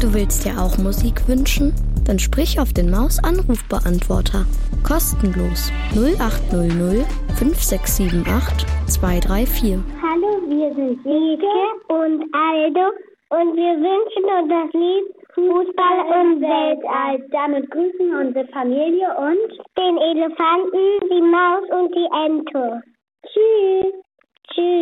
Du willst dir auch Musik wünschen? Dann sprich auf den Maus-Anrufbeantworter. Kostenlos 0800 5678 234. Hallo, wir sind Lieke und Aldo und wir wünschen uns das Lied Fußball im Weltall. Damit grüßen wir unsere Familie und den Elefanten, die Maus und die Ente. Tschüss. Tschüss.